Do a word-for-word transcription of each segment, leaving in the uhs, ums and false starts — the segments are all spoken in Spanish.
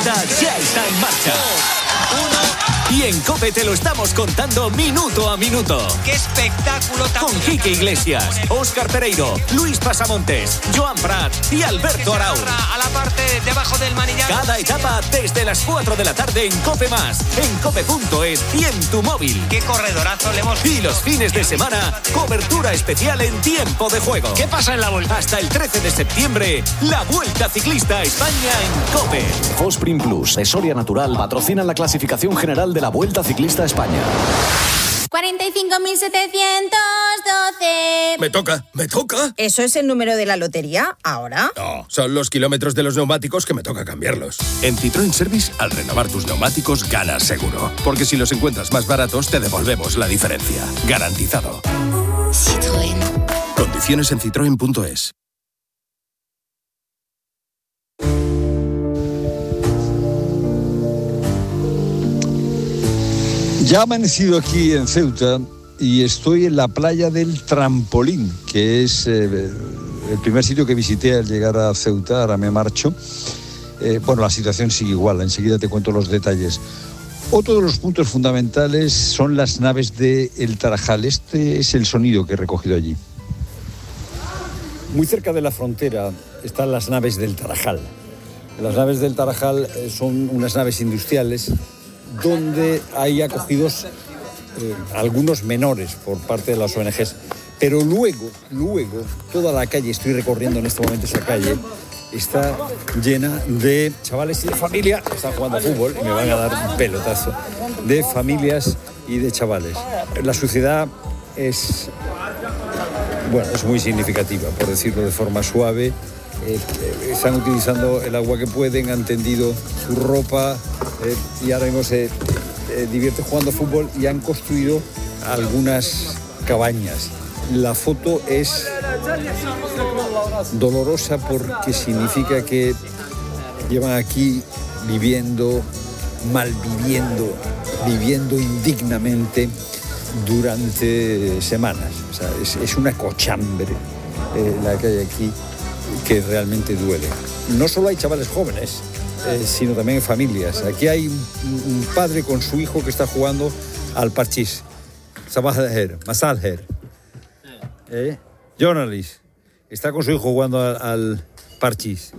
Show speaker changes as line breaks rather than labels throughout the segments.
ciclista ya está en marcha. Y en COPE te lo estamos contando minuto a minuto.
¡Qué espectáculo!
Con Quique Iglesias, Óscar Pereiro, Luis Pasamontes, Joan Prat y Alberto Arau.
A la parte de abajo del manillar.
Cada etapa desde las cuatro de la tarde en COPE Más, en cope punto es y en tu móvil.
¡Qué corredorazo le hemos visto!
Y los fines de semana, cobertura especial en tiempo de juego.
¿Qué pasa en la Vuelta?
Hasta el trece de septiembre, la Vuelta Ciclista a España en COPE.
Fosprin Plus, de Soria Natural, patrocina la clasificación general de la Vuelta Ciclista a España.
cuarenta y cinco mil setecientos doce.
Me toca, me toca.
¿Eso es el número de la lotería ahora?
No, son los kilómetros de los neumáticos que me toca cambiarlos.
En Citroën Service, al renovar tus neumáticos, ganas seguro. Porque si los encuentras más baratos, te devolvemos la diferencia. Garantizado.
Citroën.
Condiciones en citroen punto es.
Ya ha amanecido aquí en Ceuta y estoy en la playa del Trampolín, que es eh, el primer sitio que visité al llegar a Ceuta. Ahora me marcho. Eh, bueno, la situación sigue igual, enseguida te cuento los detalles. Otro de los puntos fundamentales son las naves de El Tarajal. Este es el sonido que he recogido allí. Muy cerca de la frontera están las naves del Tarajal. Las naves del Tarajal son unas naves industriales donde hay acogidos eh, algunos menores por parte de las O N Ges. Pero luego, luego, toda la calle, estoy recorriendo en este momento esa calle, está llena de chavales y de familia, están jugando a fútbol y me van a dar un pelotazo, de familias y de chavales. La suciedad es, bueno, es muy significativa, por decirlo de forma suave. Eh, eh, están utilizando el agua que pueden, han tendido su ropa eh, y ahora mismo se eh, divierten jugando fútbol y han construido algunas cabañas. La foto es dolorosa porque significa que llevan aquí viviendo, malviviendo, viviendo indignamente durante semanas. O sea, es, es una cochambre eh, la que hay aquí, que realmente duele. No solo hay chavales jóvenes, eh, sino también familias. Aquí hay un, un padre con su hijo que está jugando al parchís. Sabah al-Her, Masal al-Her. Eh, Journalist está con su hijo jugando al, al parchís.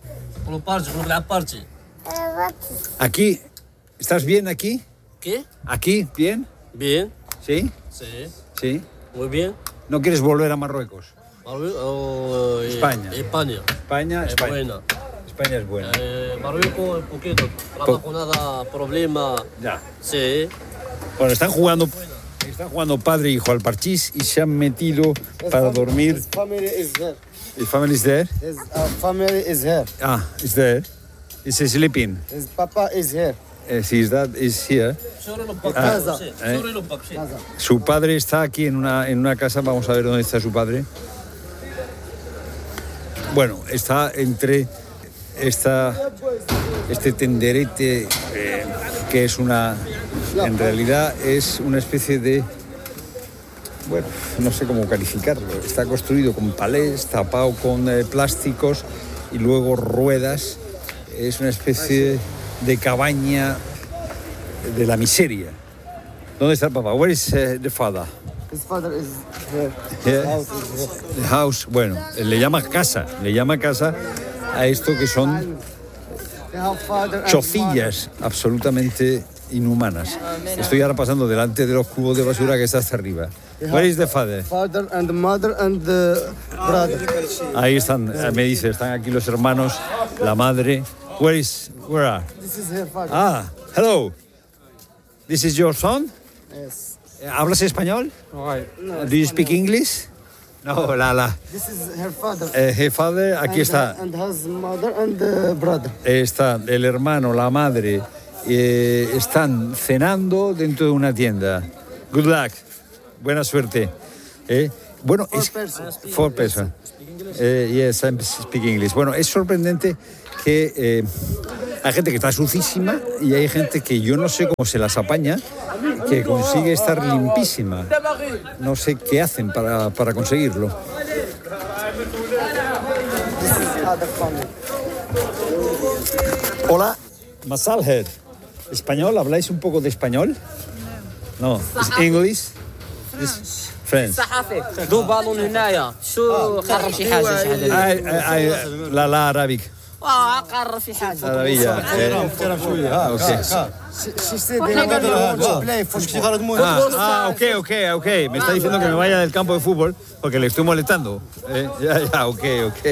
Aquí, ¿estás bien aquí?
¿Qué?
¿Aquí? ¿Bien?
Bien.
¿Sí?
Sí.
¿Sí?
Muy bien.
¿No quieres volver a Marruecos?
Oh,
España.
España.
España,
es
España.
buena.
España es buena.
Eh, Marruecos un poquito. Trabajo nada, problema.
Ya.
Sí.
Bueno, están jugando, están jugando padre e hijo al parchís y se han metido para dormir.
His family is there.
His family is there?
His uh, family is here.
Ah, is there. Is he sleeping?
His papa is here.
Uh, his dad is here. Ah, eh. Su padre está aquí en una, en una casa. Vamos a ver dónde está su padre. Bueno, está entre esta, este tenderete eh, que es una, en realidad es una especie de, bueno, no sé cómo calificarlo. Está construido con palés, tapado con eh, plásticos y luego ruedas. Es una especie de cabaña de la miseria. ¿Dónde está el papá? Where is uh, the father?
His father is here.
Yeah.
His house is here.
The house, bueno, le llama casa, le llama casa a esto que son chocillas absolutamente inhumanas. Estoy ahora pasando delante de los cubos de basura que está hasta arriba. Where is the father?
Father and mother and the brother.
Ahí están, me dice, están aquí los hermanos, la madre. Where is, where are?
This is her father.
Ah, hello. This is your son?
Yes.
¿Hablas español?
Right. No,
Do you speak English? No, la, la.
This is her father.
Eh, her father, aquí
and,
está.
And his mother and the brother.
Está el hermano, la madre, eh, están cenando dentro de una tienda. Good luck. Buena suerte. Eh, bueno,
Four
es
persons.
four person. Eh, yes, I speak English. Bueno, es sorprendente que eh, hay gente que está sucísima y hay gente que yo no sé cómo se las apaña, que consigue estar limpísima. No sé qué hacen para, para conseguirlo. Hola, Masalher. ¿Español? ¿Habláis un poco de español? No. ¿Es English? ¿Es French?
صحافي ذو بالون هنايا شو قرب شي حاجه شي حاجه
Ay, ay, ay, la la Arabic.
اه قرب في حاجه
Maravilla. Ah, ok.
She said they don't want to play football.
Ah, ah, ok, ok, ok. Me está diciendo que me vaya del campo de fútbol porque le estoy molestando. Eh, ya, ya, ok, ok.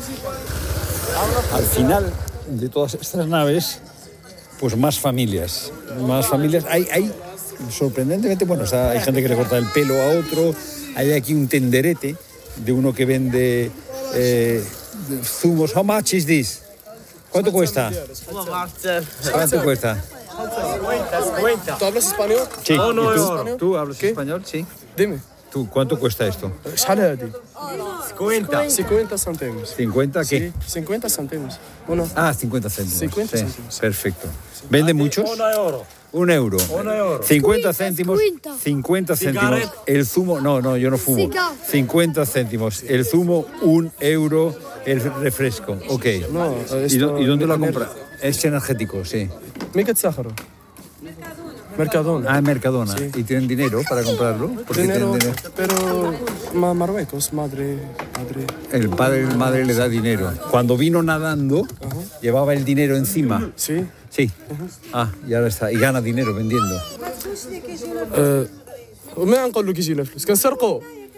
Al final de todas estas naves, pues más familias. Más familias. Hay, hay sorprendentemente, bueno, o sea, hay gente que le corta el pelo a otro. Hay aquí un tenderete de uno que vende eh, zumos. How much is this? ¿Cuánto cuesta? ¿Cuánto cuesta?
¿Tú hablas español?
Sí. ¿Y tú? ¿Tú hablas español? Sí.
Dime.
¿Tú cuánto cuesta esto?
شحال هادي؟ cincuenta. cincuenta céntimos.
¿cincuenta qué?
Sí, cincuenta céntimos. Uno.
Ah, cincuenta céntimos.
cincuenta
Sí,
céntimos.
perfecto. ¿Vende muchos? Un euro. cincuenta céntimos. cincuenta céntimos. El zumo, no, no, yo no fumo. cincuenta céntimos. El zumo, un euro. El refresco, ok.
No,
¿Y, dó- y dónde lo compra? Es energético, sí.
مين كتسخروا؟ Mercadona.
Ah, en Mercadona.
Sí.
¿Y tienen dinero para comprarlo? ¿Por qué
Dinero,
tienen dinero?
pero Ma- Marruecos, madre, madre.
El padre y la madre le da dinero. Cuando vino nadando, llevaba el dinero encima.
Sí.
Sí. Ah, y ahora está. Y gana dinero vendiendo.
أه، وما نقول له كيجينا فلوس كنسرقوا.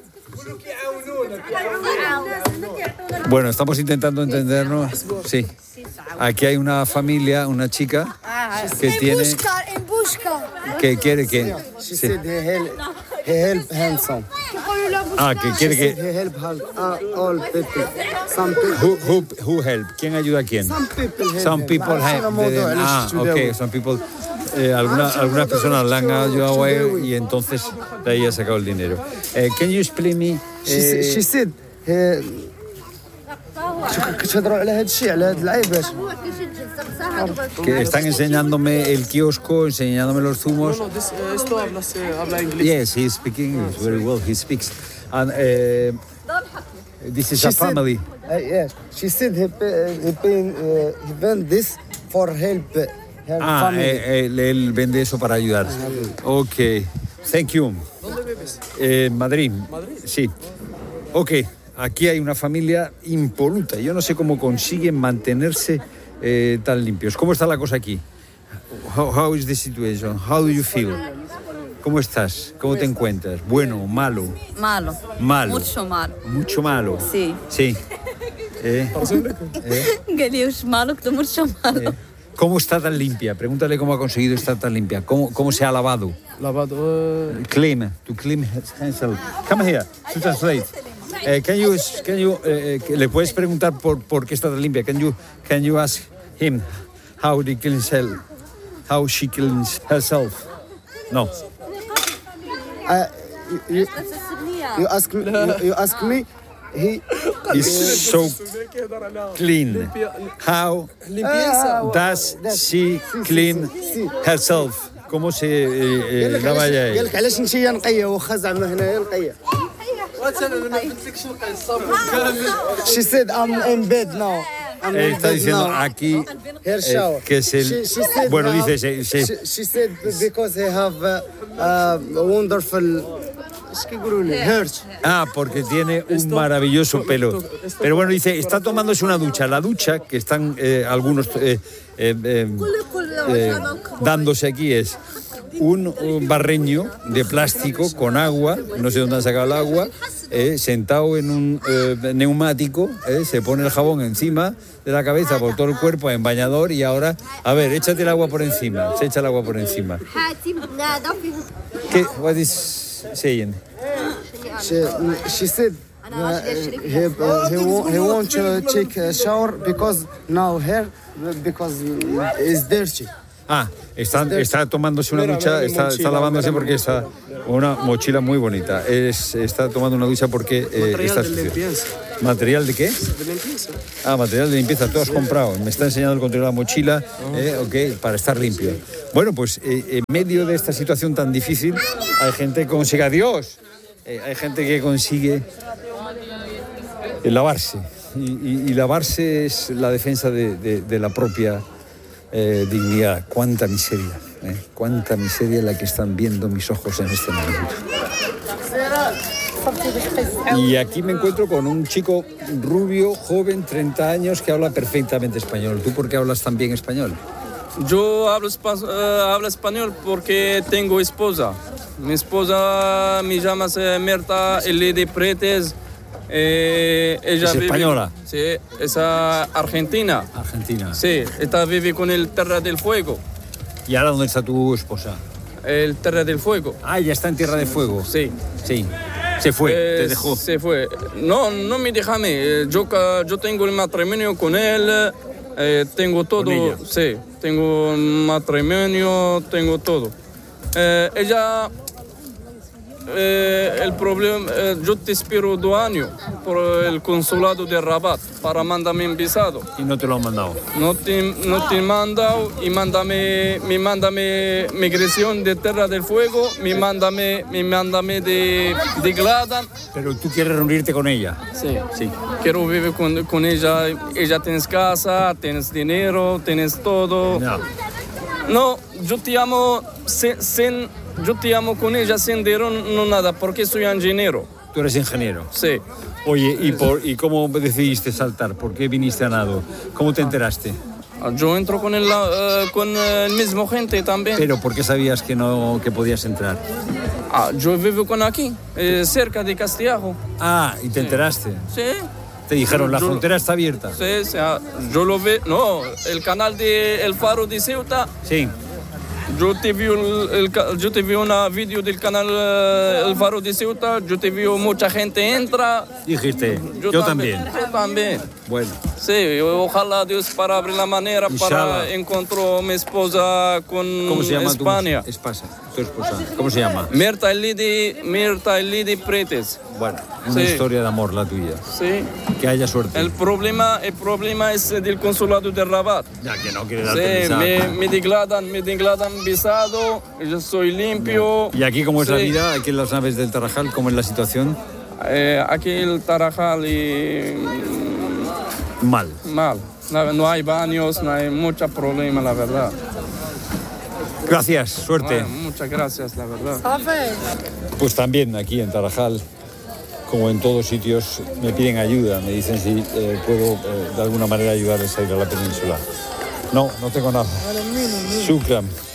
Bueno, estamos intentando entendernos. Sí. Aquí hay una familia, una chica que tiene,
en busca.
que quiere que,
She
sí.
said he help, he help handsome.
Ah, que quiere que.
He help all, all people. Some people.
Who, who, who help? ¿Quién ayuda a quién?
Some people help.
Some people help.
موضوع
Ah,
علاش تداول.
ok. Some people. Eh, alguna, algunas personas le han ayudado a él y entonces de ahí ha sacado el dinero. Eh, can you explain me?
She said-
eh,
she said he- كتهضروا على هذا الشيء على هاد العيبات.
que están enseñándome el kiosco, enseñándome los zumos.
No, this, uh, esto hablas, eh, habla inglés.
Yes, he speaks English very well. He speaks. And uh, this is
She
a
said-
family.
Uh, yes, she said he pay, he, pay, uh, he vend this for help her
Ah,
family.
eh, él, él vende eso para ayudar. Ok, thank you.
¿Dónde vives?
Eh, Madrid.
¿Madrid?
Sí. Ok, aquí hay una familia impoluta. Yo no sé cómo consiguen mantenerse eh, tan limpios. ¿Cómo está la cosa aquí? How, how is the situation? How do you feel? ¿Cómo estás? ¿Cómo te encuentras? ¿Bueno, malo?
Malo.
Malo.
Mucho malo.
Mucho malo.
Sí.
Sí. Eh, eh,
قال لي وش مالك ده mucho malo.
eh. ¿Cómo está tan limpia? Pregúntale cómo ha conseguido estar tan limpia. ¿Cómo, cómo se ha lavado?
Lavado. Uh,
Clean. To clean himself. Come here. To translate. Eh, can you, can you, eh, eh, ¿le puedes preguntar por, por qué está tan limpia? Can you, can you ask him how he cleans herself? How she cleans herself? No.
uh, you, you ask me. You, you ask me. He.
Is so clean. How does she clean herself? ¿Cómo se eh, eh, lava ella?
قال لك علاش انت يا نقيه واخا زعما هنايا نقيه. She said I'm in bed now. I'm
Eh,
in
está
bed
diciendo
now.
aquí
Her shower.
eh, que es el...
She- she said
Bueno,
now-
dice... Se, se-
She, she said because they have uh, uh, wonderful. ايش كيقولوا لي؟ Hurt.
Ah, porque tiene un maravilloso pelo. Pero bueno, dice, está tomándose una ducha. La ducha que están eh, algunos eh, eh, eh, eh, dándose aquí es un, un barreño de plástico con agua, no sé dónde han sacado el agua, eh, sentado en un eh, neumático, eh, se pone el jabón encima de la cabeza por todo el cuerpo en bañador y ahora, a ver, échate el agua por encima, se echa el agua por encima. ¿Qué? What is saying?
She, she said uh, he, uh, he, wa- he want to take a shower because now hair because it's dirty.
Ah, está, está tomándose una ducha, está, está lavándose porque está una mochila muy bonita. Es, está tomando una ducha porque eh,
Material
está
de
sucio.
limpieza.
¿Material de qué?
De limpieza.
Ah, material de limpieza, tú has comprado. Me está enseñando el contenido de la mochila, eh, ok, para estar limpio. Bueno, pues eh, en medio de esta situación tan difícil, hay gente que consigue, adiós, eh, hay gente que consigue eh, lavarse. Y, y- y lavarse es la defensa de, de- de la propia eh, dignidad. Cuánta miseria, ¿eh? Cuánta miseria la que están viendo mis ojos en este momento. Y aquí me encuentro con un chico rubio, joven, treinta años, que habla perfectamente español. ¿Tú por qué hablas tan bien español?
Yo hablo, espa uh, hablo español porque tengo esposa. Mi esposa me llama Mirta Elidi Pretes. Eh, ella
¿Es
vive,
española?
Sí, es uh, argentina.
Argentina.
Sí, esta vive con el Terra del Fuego.
¿Y ahora dónde está tu esposa?
El Terra del Fuego.
Ah, ya está en Tierra de Fuego.
Sí.
Sí. Se fue,
Eh,
te dejó.
Se fue. No, no me deja a mí. Eh, Yo, ca- yo tengo el matrimonio con él, eh, tengo todo.
¿Con ella?
Sí, tengo matrimonio, tengo todo. Eh, ella, eh, el problema, eh, yo te espero dos años por el consulado de Rabat para mandarme un visado.
Y no te lo han mandado.
No te, no te he mandado y mándame, me mándame migración de Tierra del Fuego, me mándame, me mándame de, de Gladan.
Pero tú quieres reunirte con ella.
Sí,
Sí.
quiero vivir con, con ella. Ella tienes casa, tienes dinero, tienes todo.
No.
No, yo te amo sin, sin- yo te amo con ella sin dinero, no nada, porque soy ingeniero.
Tú eres ingeniero.
Sí.
Oye, ¿y, por, ¿y cómo decidiste saltar? ¿Por qué viniste a nado? ¿Cómo te enteraste?
Yo entro con el, eh, con el mismo gente también.
Pero ¿por qué sabías que no que podías entrar?
Ah, yo vivo con aquí, eh, cerca de Castellajo.
Ah, ¿y te enteraste?
Sí.
Te dijeron, la
Yo-
frontera está abierta.
Sí, sí, ah, yo lo veo. No, el canal de El Faro de Ceuta.
Sí.
Yo te vi, el, el ca- yo te vi una vídeo del canal eh, El Faro de Ceuta. Yo te vi mucha gente entra.
Dijiste, yo, también.
Yo también.
Bueno,
Sí, ojalá Dios para abrir la manera
Inshallah.
para encontrar a mi esposa con
¿cómo se llama
España.
tu esposa? Tu esposa. ¿Cómo se llama?
Mirta Elidi, Mirta Elidi Pretes.
Bueno, una
Sí.
historia de amor la tuya.
Sí.
Que haya suerte.
El problema, el problema es del consulado de Rabat.
Ya que no quiere darte
Sí,
visado.
me, me declaran, me declaran visado, yo soy limpio.
¿Y aquí cómo es la
Sí.
vida? Aquí en las naves del Tarajal, ¿cómo es la situación?
Eh, aquí el Tarajal y
Mal.
mal. No, no hay baños, no hay mucho problema, la verdad.
Gracias, suerte.
Bueno, muchas gracias, la verdad.
Pues también aquí en Tarajal, como en todos sitios, me piden ayuda. Me dicen si eh, puedo eh, de alguna manera ayudarles a ir a la península. No, no tengo nada. Shukran.